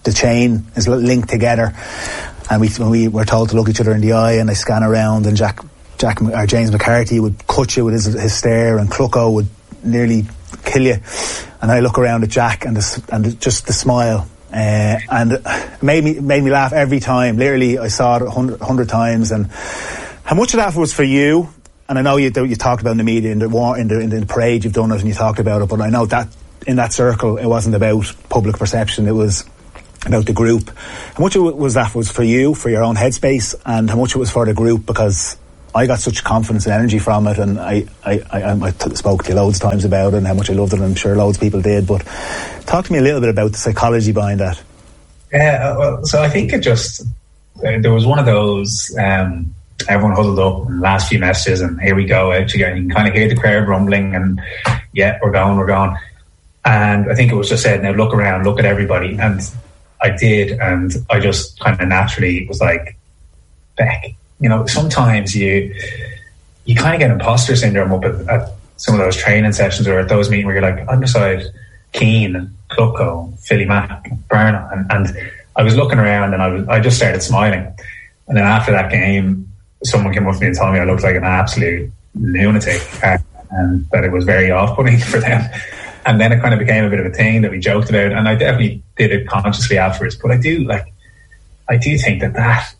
the chain is linked together, and we when we were told to look each other in the eye, and I scan around, and Jack Jack or James McCarthy would cut you with his, his stare, and Clucko would nearly kill you, and I look around at Jack and the, and the, just the smile, uh, and it made me made me laugh every time. Literally, I saw it a hundred, hundred times. And how much of that was for you? And I know you you talked about in the media, in the war, in the in the parade, you've done it and you talked about it. But I know that in that circle, it wasn't about public perception. It was about the group. How much was that was for you, for your own headspace, and how much it was for the group? Because I got such confidence and energy from it, and I, I, I, I spoke to you loads of times about it and how much I loved it, and I'm sure loads of people did. But talk to me a little bit about the psychology behind that. Yeah, well, so I think it just, there was one of those, um, everyone huddled up in the last few messages, and here we go out again. You can kind of hear the crowd rumbling, and yeah, we're going, we're going. And I think it was just said, now look around, look at everybody. And I did, and I just kind of naturally was like, Beck. You know, sometimes you you kind of get imposter syndrome up at, at some of those training sessions or at those meetings where you're like, I'm beside Keane and Clucko, Philly Mack, Bernard, and, and I was looking around and I was I just started smiling. And then after that game, someone came up to me and told me I looked like an absolute lunatic, uh, and that it was very off-putting for them. And then it kind of became a bit of a thing that we joked about, and I definitely did it consciously afterwards. But I do like, I do think that that.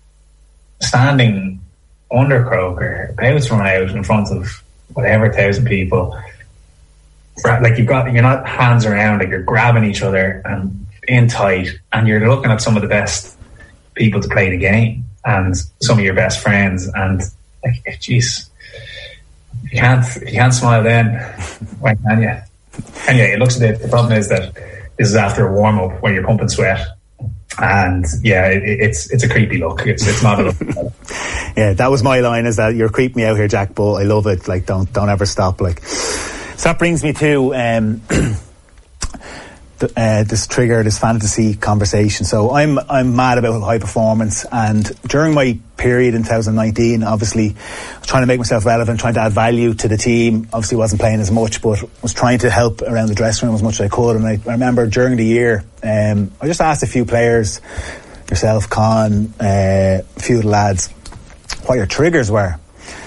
Standing under Croker, about to run out in front of whatever thousand people, like you've got, you're not hands around, like you're grabbing each other and in tight, and you're looking at some of the best people to play the game and some of your best friends, and like, jeez, if you can't, if you can't smile then, when can you? Anyway, it looks a bit. The problem is that this is after a warm up where you're pumping sweat. And yeah, it, it's it's a creepy look. It's it's not a look. Yeah, that was my line, is that you're creeping me out here, Jack, but I love it. Like, don't don't ever stop. Like, so that brings me to um, the, uh, this trigger, this fantasy conversation. So I'm I'm mad about high performance, and during my period in twenty nineteen, obviously, I was trying to make myself relevant, trying to add value to the team. Obviously, wasn't playing as much, but was trying to help around the dressing room as much as I could. And I, I remember during the year, um, I just asked a few players, yourself, Con, uh, a few of the lads, what your triggers were.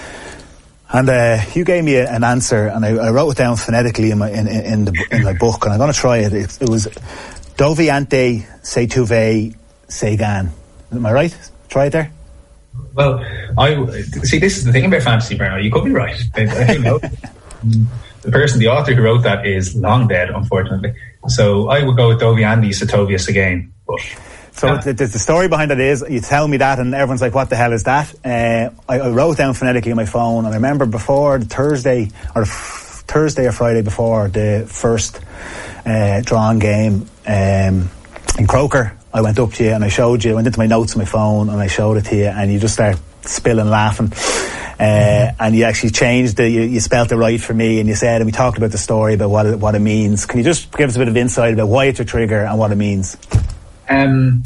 And uh, you gave me a, an answer, and I, I wrote it down phonetically in my in, in, the, in my book, and I'm going to try it. It, it was Doviante Se Tuve Segan. Am I right? Try it there. Well, I see. This is the thing about fantasy, Bernard. You could be right. I, I know. The person, the author who wrote that, is long dead, unfortunately. So I would go with Doviandi Satovius again. But so yeah. the, the story behind it is, you tell me that, and everyone's like, "What the hell is that?" Uh, I, I wrote down phonetically on my phone, and I remember before the Thursday or the f- Thursday or Friday before the first uh, drawn game um, in Croker, I went up to you and I showed you. I went into my notes on my phone and I showed it to you, and you just start spilling laughing. Uh, and you actually changed it, you, you spelt it right for me, and you said, and we talked about the story about what it, what it means. Can you just give us a bit of insight about why it's a trigger and what it means? Um,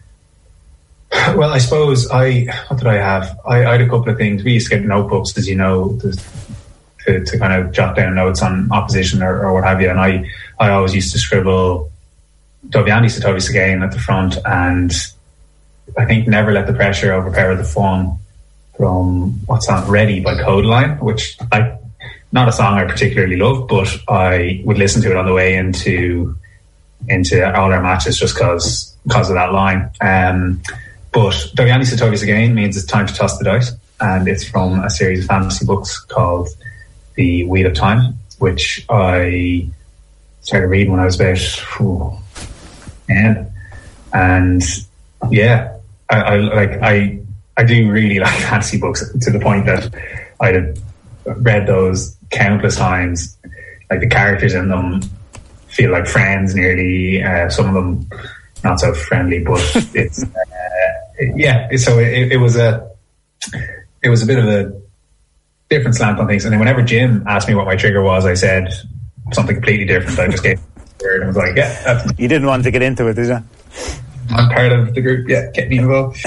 well, I suppose I, what did I have? I, I had a couple of things. We used to get notebooks, as you know, to, to, to kind of jot down notes on opposition or, or what have you. And I, I always used to scribble Doviani Satovis again at the front, and I think never let the pressure overpower the fun from what's on Ready by Codeline, which I, not a song I particularly love, but I would listen to it on the way into into all our matches just because because of that line. Um, but Doviani Satovis again means it's time to toss the dice, and it's from a series of fantasy books called The Wheel of Time, which I started reading when I was about whew, ten. And yeah, I, I like I I do really like fantasy books to the point that I'd have read those countless times. Like, the characters in them feel like friends nearly, uh, some of them not so friendly, but it's uh, yeah. So it, it was a it was a bit of a different slant on things. And then whenever Jim asked me what my trigger was, I said something completely different. I just gave the word and was like, yeah, that's you didn't want to get into it, did you? I'm part of the group. Yeah, get me involved.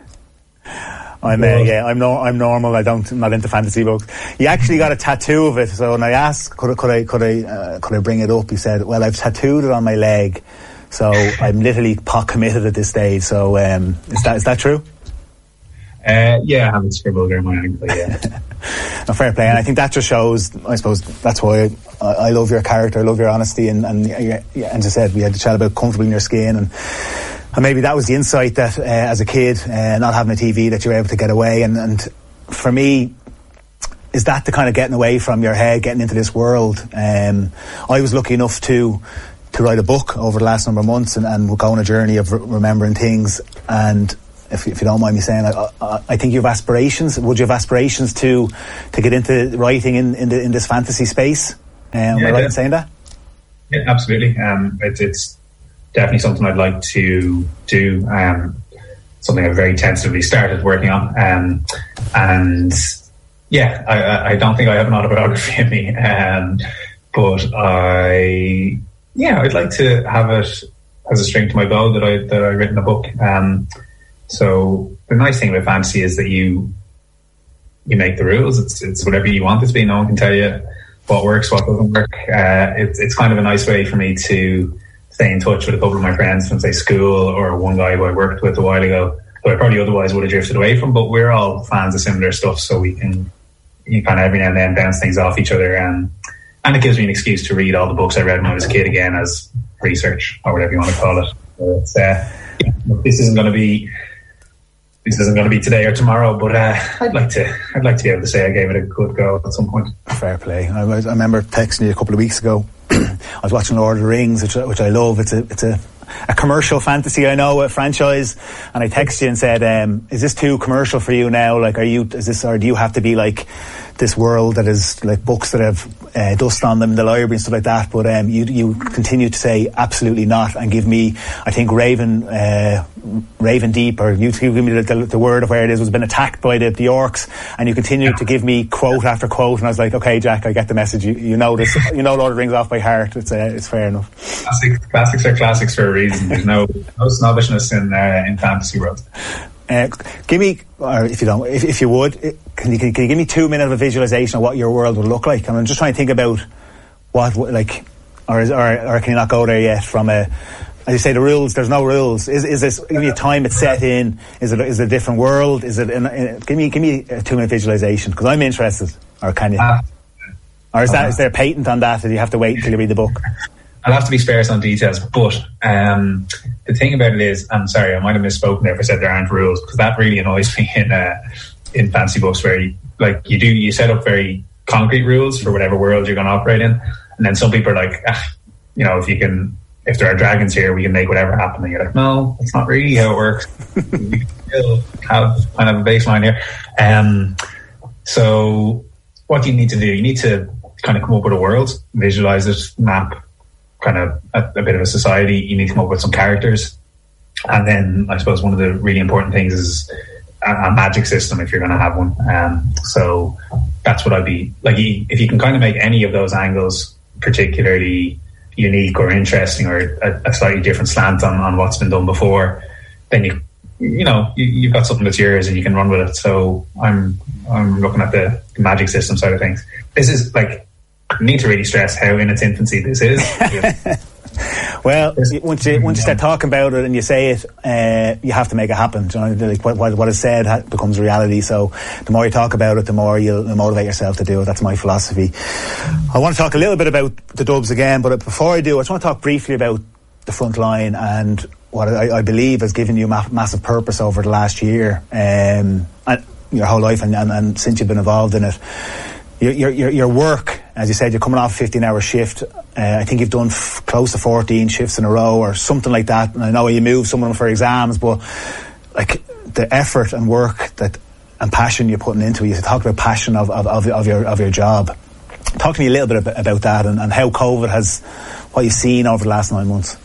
I'm uh, yeah, I'm no, I'm normal. I don't, I'm not into fantasy books. He actually got a tattoo of it. So when I asked, could I, could I, could I, uh, could I bring it up? He said, "Well, I've tattooed it on my leg, So I'm literally pot committed at this stage. So um, is that is that true? Uh, yeah, I haven't scribbled in my ankle, yeah. No, fair play. And I think that just shows, I suppose, that's why I, I love your character, I love your honesty. And, and, yeah, and as I said, we had to chat about comfortable in your skin. And, and maybe that was the insight that uh, as a kid, uh, not having a T V, that you were able to get away. And, and for me, is that the kind of getting away from your head, getting into this world? Um, I was lucky enough to to write a book over the last number of months and, and go on a journey of re- remembering things. And If, if you don't mind me saying, I, I, I think you have aspirations. Would you have aspirations to to get into writing in in, the, in this fantasy space? Um, yeah, am I right in saying that? Yeah, absolutely. Um, it, it's definitely something I'd like to do. Um, something I've very tentatively started working on. Um, and yeah, I, I don't think I have an autobiography in me. Um, but I, yeah, I'd like to have it as a string to my bow that I that I written a book. Um, So the nice thing about fantasy is that you you make the rules. It's it's whatever you want it to be. No one can tell you what works, what doesn't work. Uh, it's it's kind of a nice way for me to stay in touch with a couple of my friends from, say, school, or one guy who I worked with a while ago, who I probably otherwise would have drifted away from. But we're all fans of similar stuff, so we can you kind of every now and then bounce things off each other, and and it gives me an excuse to read all the books I read when I was a kid again as research, or whatever you want to call it. So it's, uh, yeah, this isn't going to be. This isn't going to be today or tomorrow, but uh, I'd like to. I'd like to be able to say I gave it a good go at some point. Fair play. I, I remember texting you a couple of weeks ago. I was watching Lord of the Rings, which, which I love. It's a it's a, a commercial fantasy, I know, a franchise. And I texted you and said, um, "Is this too commercial for you now? Like, are you? Is this, or do you have to be like this world that is like books that have uh, dust on them in the library and stuff like that?" But um, you you continue to say absolutely not, and give me, I think, Raven uh, Raven Deep, or you give me the, the, the word of where it is, was been attacked by the, the orcs, and you continue to give me quote after quote, and I was like, okay, Jack, I get the message. You, you know this, you know Lord of the Rings off by heart. It's uh, it's fair enough. Classics, classics are classics for a reason. There's no no snobbishness in uh, in fantasy world. Uh, give me, or if you don't, if, if you would, can you, can you give me two minutes of a visualization of what your world would look like? And I'm just trying to think about what, like, or is, or, or can you not go there yet? From a, as you say, the rules. There's no rules. Is is this? Give me a time it's set in. Is it is it a different world? Is it? In, in, give me give me a two minute visualization, because I'm interested. Or can you? Uh, or is that is there a patent on that? Or do you have to wait until you read the book? I'll have to be sparse on details, but um, the thing about it is, I'm sorry, I might have misspoken there if I said there aren't rules, because that really annoys me in uh, in fantasy books, where you, like you do you set up very concrete rules for whatever world you're going to operate in, and then some people are like, ah, you know, if you can, if there are dragons here, we can make whatever happen. And you're like, no, that's not really how it works. We can still have kind of a baseline here. Um, so what do you need to do? You need to kind of come up with a world, visualize it, map kind of a, a bit of a society. You need to come up with some characters, and then I suppose one of the really important things is a, a magic system, if you're going to have one. Um, so that's what I'd be like. If you can kind of make any of those angles particularly unique or interesting, or a, a slightly different slant on, on what's been done before, then you you know you, you've got something that's yours and you can run with it. So I'm I'm looking at the magic system side of things. This is like, I need to really stress how in its infancy this is. Well, once you once you start talking about it and you say it, uh, you have to make it happen. You know, like what, what is said becomes reality. So the more you talk about it, the more you'll motivate yourself to do it. That's my philosophy. I want to talk a little bit about the Dubs again, but before I do, I just want to talk briefly about the front line and what I, I believe has given you ma- massive purpose over the last year, um, and your whole life, and, and, and since you've been involved in it. Your, your, your work, as you said, you're coming off a fifteen hour shift. Uh, I think you've done f- close to fourteen shifts in a row or something like that. And I know you moved some of them for exams, but like the effort and work that and passion you're putting into it. You talked about passion of, of, of, of your of your job. Talk to me a little bit about, about that and, and how COVID has, what you've seen over the last nine months.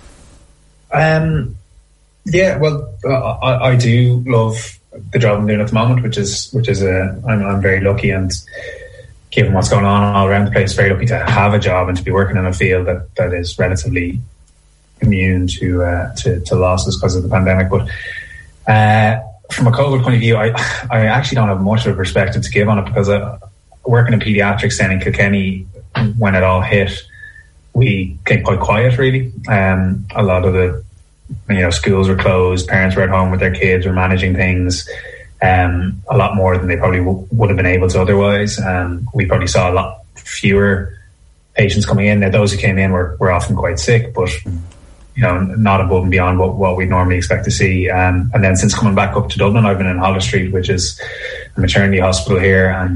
Um, yeah, well, uh, I, I do love the job I'm doing at the moment, which is which is a I'm, I'm very lucky, and given what's going on all around the place, very lucky to have a job and to be working in a field that, that is relatively immune to uh, to, to losses because of the pandemic. But uh, from a COVID point of view, I I actually don't have much of a perspective to give on it, because I, working in paediatrics then in Kilkenny when it all hit, we kept quite quiet, really. Um, a lot of the, you know, schools were closed, parents were at home with their kids, were managing things um, a lot more than they probably w- would have been able to otherwise. Um, we probably saw a lot fewer patients coming in. Now, those who came in were, were often quite sick, but you know, not above and beyond what, what we'd normally expect to see. Um, and then since coming back up to Dublin, I've been in Holles Street, which is a maternity hospital here, and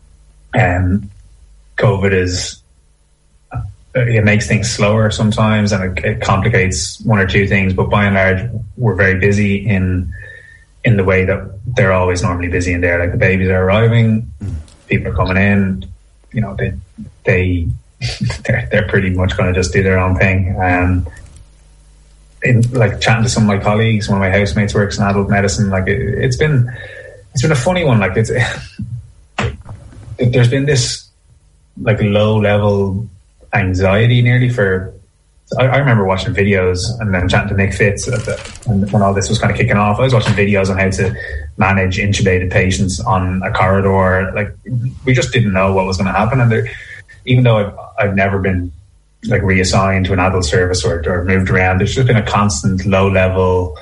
um, COVID is, it makes things slower sometimes, and it, it complicates one or two things, but by and large, we're very busy in in the way that they're always normally busy in there. Like, the babies are arriving, people are coming in, you know, they, they, they're, they're pretty much going to just do their own thing. Um, in, like, chatting to some of my colleagues, one of my housemates works in adult medicine, like, it, it's been, it's been a funny one. Like, it's, there's been this, like, low level anxiety nearly for, I, I remember watching videos and then chatting to Nick Fitz at the, when, when all this was kind of kicking off. I was watching videos on how to manage intubated patients on a corridor. Like, we just didn't know what was going to happen. And there, even though I've, I've never been like reassigned to an adult service or, or moved around, there's just been a constant low level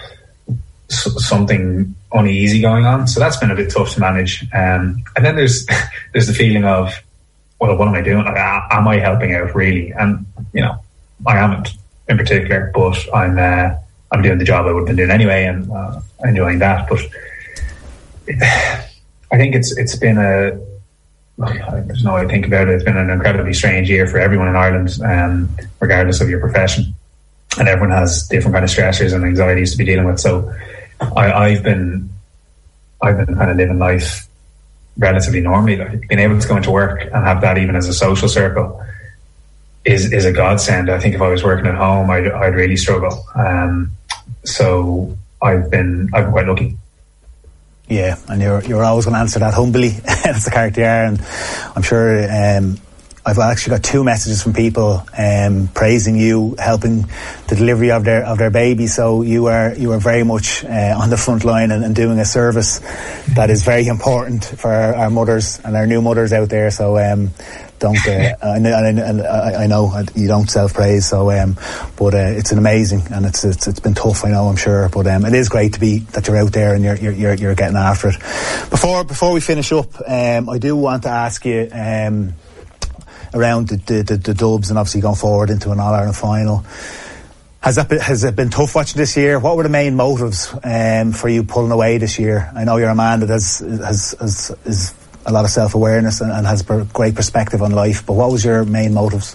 something uneasy going on. So that's been a bit tough to manage. Um, and then there's there's the feeling of, well, what am I doing? Like, am I helping out really? And you know, I haven't in particular, but I'm uh, I'm doing the job I would have been doing anyway, and uh, enjoying that. But it, I think it's it's been a, there's no way to think about it. It's been an incredibly strange year for everyone in Ireland, um, regardless of your profession, and everyone has different kind of stressors and anxieties to be dealing with. So I, I've been I've been kind of living life relatively normally. Like, being able to go into work and have that even as a social circle is is a godsend. I think if I was working at home, I'd I'd really struggle. Um, so I've been I've been quite lucky. Yeah, and you're you're always going to answer that humbly. That's the character you are, and I'm sure um, I've actually got two messages from people um, praising you, helping the delivery of their of their baby. So you are you are very much uh, on the front line and, and doing a service that is very important for our, our mothers and our new mothers out there. So um, don't uh, I, know, I, I know you don't self praise. So um, but uh, it's an amazing, and it's, it's it's been tough, I know, I'm sure. But um, it is great to be that you're out there and you're you're you're getting after it. Before before we finish up, um, I do want to ask you. Um, around the, the, the, the Dubs and obviously going forward into an All-Ireland final. Has that been, has it been tough watching this year? What were the main motives um, for you pulling away this year? I know you're a man that has has, has, has a lot of self-awareness and, and has a great perspective on life, but what was your main motives?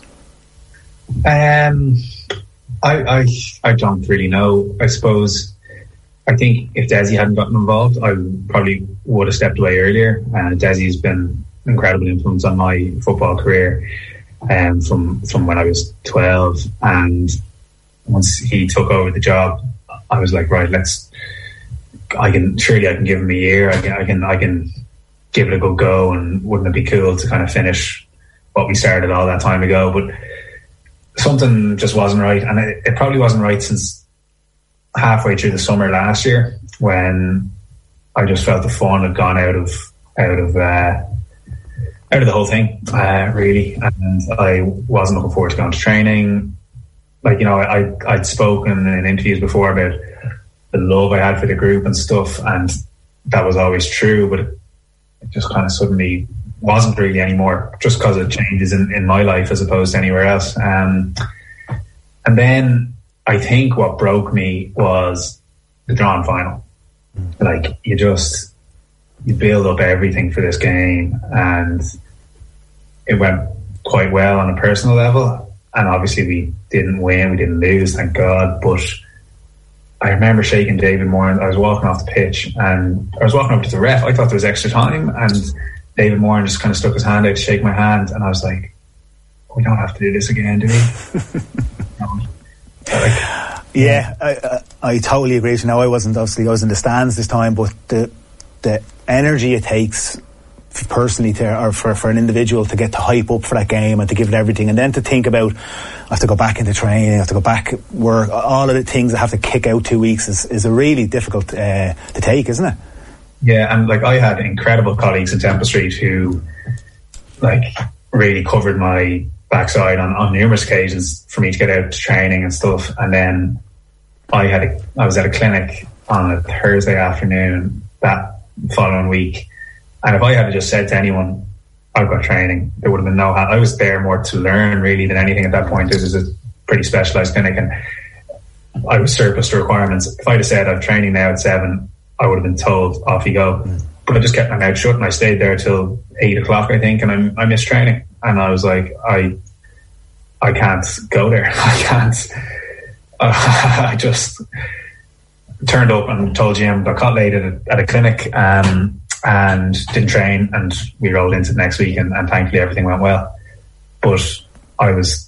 Um, I, I, I don't really know. I suppose, I think if Desi hadn't gotten involved, I probably would have stepped away earlier. Uh, Desi's been incredible influence on my football career um, from from when I was twelve, and once he took over the job, I was like, right, let's I can surely I can give him a year, I can I can, I can give it a good go, and wouldn't it be cool to kind of finish what we started all that time ago? But something just wasn't right, and it, it probably wasn't right since halfway through the summer last year, when I just felt the fun had gone out of out of uh, out of the whole thing, uh, really, and I wasn't looking forward to going to training. Like, you know, I, I'd spoken in interviews before about the love I had for the group and stuff, and that was always true, but it, it just kind of suddenly wasn't really anymore, just because of changes in, in my life as opposed to anywhere else. Um, and then I think what broke me was the drawn final. Like, you just, you build up everything for this game, and it went quite well on a personal level, and obviously we didn't win, we didn't lose, thank God. But I remember shaking David Moore, and I was walking off the pitch, and I was walking up to the ref. I thought there was extra time, and David Moore just kind of stuck his hand out to shake my hand, and I was like, we don't have to do this again, do we? no. So like, yeah, I, I, I totally agree. You know, I wasn't obviously I was in the stands this time, but the the energy it takes personally to, or for, for an individual to get to hype up for that game and to give it everything, and then to think about I have to go back into training, I have to go back work, all of the things that have to kick out two weeks is, is a really difficult uh, to take, isn't it? Yeah, and like, I had incredible colleagues in Temple Street who like really covered my backside on, on numerous occasions for me to get out to training and stuff. And then I had a, I was at a clinic on a Thursday afternoon that following week, and if I had just said to anyone, I've got training, there would have been no. I was there more to learn really than anything at that point. This is a pretty specialised clinic, and I was surplus to requirements. If I'd have said I'm training now at seven, I would have been told off you go. Mm. But I just kept my mouth shut, and I stayed there till eight o'clock, I think, and I, I missed training. And I was like, I, I can't go there. I can't. Uh, I just turned up and told Jim, got caught late at a, at a clinic, um, and didn't train, and we rolled into the next week, and, and thankfully everything went well. But I was